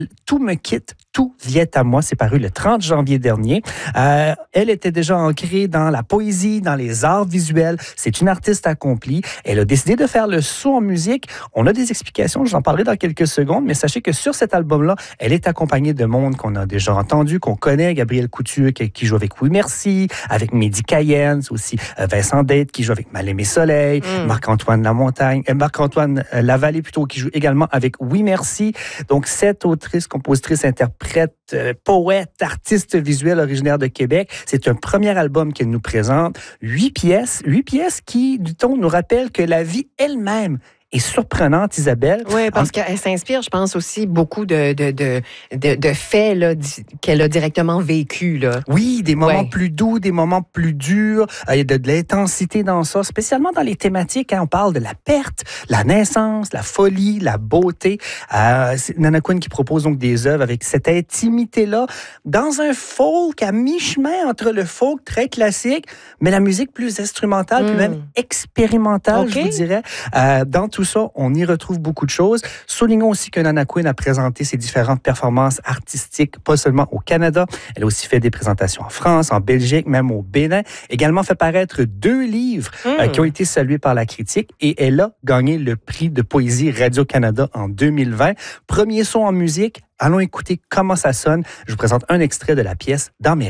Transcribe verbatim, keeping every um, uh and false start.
Tout me quitte, tout vient à moi. C'est paru le trente janvier dernier. Euh, elle était déjà ancrée dans la poésie, dans les arts visuels. C'est une artiste accomplie. Elle a décidé de faire le saut en musique. On a des explications, j'en parlerai dans quelques secondes, mais sachez que sur cet album-là, elle est accompagnée de monde qu'on a déjà entendu, qu'on connaît. Gabriel Couture qui, qui joue avec Oui Merci, avec Mehdi Cayenne, aussi euh, Vincent Date qui joue avec Mal-Aimé Soleil, mm. Marc-Antoine Lamontagne, euh, Marc-Antoine euh, Lavallée plutôt qui joue également avec Oui Merci. Donc cette autrice, compositrice, interprète, euh, poète, artiste visuel originaire de Québec. C'est un premier album qu'elle nous présente. Huit pièces, huit pièces qui, dit-on, nous rappellent que la vie elle-même est surprenante, Isabelle. Oui, parce en... qu'elle s'inspire, je pense, aussi beaucoup de, de, de, de, de faits là, qu'elle a directement vécu. Là. Oui, des moments ouais. plus doux, des moments plus durs. Il y a de, de l'intensité dans ça, spécialement dans les thématiques. Hein, on parle de la perte, la naissance, la folie, la beauté. Euh, c'est Nana Quinn qui propose donc des œuvres avec cette intimité-là, dans un folk à mi-chemin entre le folk très classique, mais la musique plus instrumentale, mm. puis même expérimentale, okay. je vous dirais. Euh, dans tout Tout ça, on y retrouve beaucoup de choses. Soulignons aussi que Nana Quinn a présenté ses différentes performances artistiques, pas seulement au Canada. Elle a aussi fait des présentations en France, en Belgique, même au Bénin. Également fait paraître deux livres mm. euh, qui ont été salués par la critique et elle a gagné le prix de poésie Radio-Canada en deux mille vingt. Premier son en musique. Allons écouter comment ça sonne. Je vous présente un extrait de la pièce Dans mes